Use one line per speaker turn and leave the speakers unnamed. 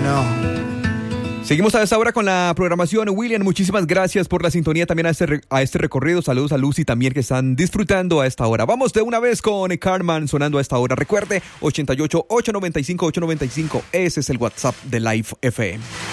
know.
Seguimos a esta hora con la programación. William, muchísimas gracias por la sintonía también a este recorrido. Saludos a Lucy también que están disfrutando a esta hora. Vamos de una vez con Carman sonando a esta hora. Recuerde, 88-895-895. Ese es el WhatsApp de Live FM.